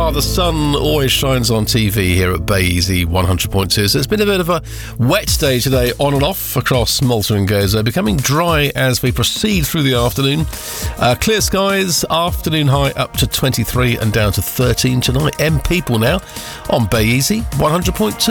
the sun always shines on TV here at Bay Easy 100.2. So it's been a bit of a wet day today, on and off across Malta and Gozo, becoming dry as we proceed through the afternoon. Clear skies, afternoon high up to 23 and down to 13 tonight. People now on Bay Easy 100.2.